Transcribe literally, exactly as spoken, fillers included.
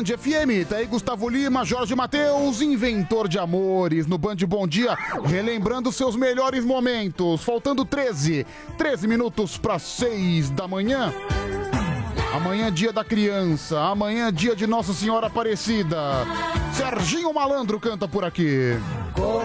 Band F M. Tá aí Gustavo Lima, Jorge Mateus, inventor de amores no Band Bom Dia, relembrando seus melhores momentos. Faltando treze, treze minutos para seis da manhã. Amanhã é dia da criança, amanhã é dia de Nossa Senhora Aparecida. Serginho Malandro canta por aqui.